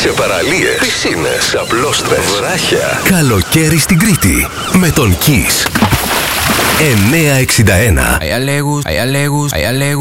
σε παραλίες, πισίνες, απλόστρες, βράχια. Καλοκαίρι στην Κρήτη με τον Kiss. 961.